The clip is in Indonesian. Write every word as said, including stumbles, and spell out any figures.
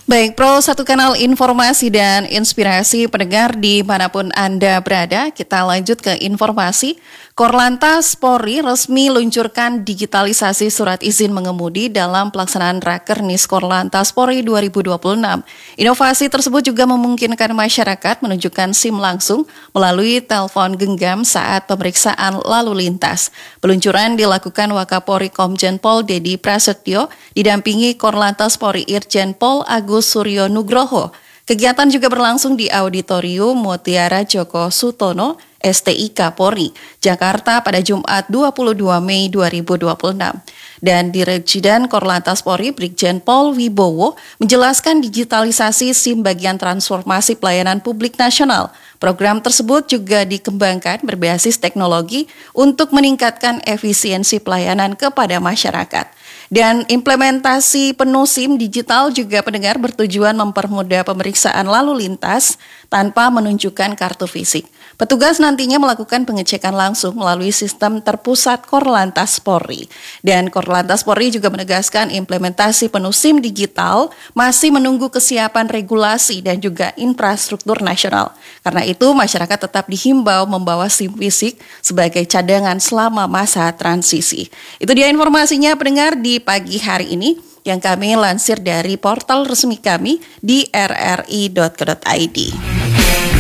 Baik, Pro, satu kanal informasi dan inspirasi pendengar dimanapun Anda berada. Kita lanjut ke informasi. Korlantas Polri resmi luncurkan digitalisasi surat izin mengemudi dalam pelaksanaan Rakernis Korlantas Polri dua ribu dua puluh enam. Inovasi tersebut juga memungkinkan masyarakat menunjukkan SIM langsung melalui telepon genggam saat pemeriksaan lalu lintas. Peluncuran dilakukan Wakapolri Komjen Pol Dedi Prasetyo didampingi Korlantas Polri Irjen Pol Agus Suryo Nugroho. Kegiatan juga berlangsung di Auditorium Mutiara Joko Sutono, S T I K Polri, Jakarta pada Jumat dua puluh dua Mei dua ribu dua puluh enam. Dan Dirjen Korlantas Polri Brigjen Pol Wibowo menjelaskan digitalisasi SIM bagian transformasi pelayanan publik nasional. Program tersebut juga dikembangkan berbasis teknologi untuk meningkatkan efisiensi pelayanan kepada masyarakat. Dan implementasi penuh SIM digital juga pendengar bertujuan mempermudah pemeriksaan lalu lintas tanpa menunjukkan kartu fisik. Petugas nantinya melakukan pengecekan langsung melalui sistem terpusat Korlantas Polri. Dan Korlantas Polri juga menegaskan implementasi penuh SIM digital masih menunggu kesiapan regulasi dan juga infrastruktur nasional. Karena itu masyarakat tetap dihimbau membawa SIM fisik sebagai cadangan selama masa transisi. Itu dia informasinya pendengar di pagi hari ini yang kami lansir dari portal resmi kami di r r i dot co dot i d.